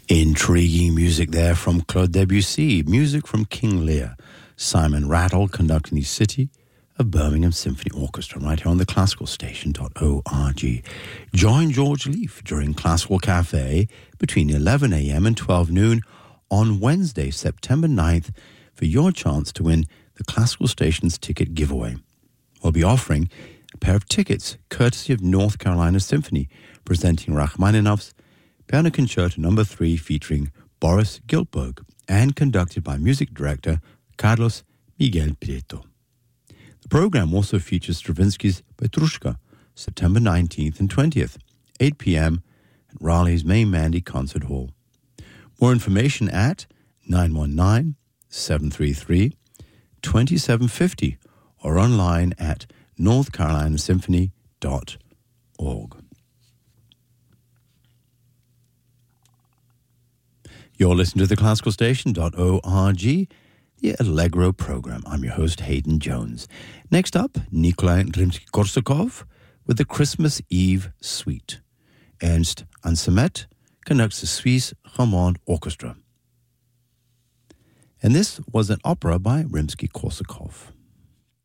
Intriguing music there from Claude Debussy, music from King Lear, Simon Rattle conducting the City of Birmingham Symphony Orchestra right here on the classicalstation.org. Join George Leaf during Classical Cafe between 11 a.m. and 12 noon on Wednesday, September 9th for your chance to win the Classical Station's ticket giveaway. We'll be offering a pair of tickets courtesy of North Carolina Symphony presenting Rachmaninoff's Piano Concerto No. 3 featuring Boris Giltberg and conducted by music director Carlos Miguel Prieto. The program also features Stravinsky's Petrushka, September 19th and 20th, 8 p.m. at Raleigh's Main Mandy Concert Hall. More information at 919-733-2750 or online at northcarolinasymphony.org. You're listening to the classicalstation.org, the Allegro program. I'm your host, Hayden Jones. Next up, Nikolai Rimsky-Korsakov with the Christmas Eve Suite. Ernst Ansermet conducts the Suisse Romande Orchestra. And this was an opera by Rimsky-Korsakov.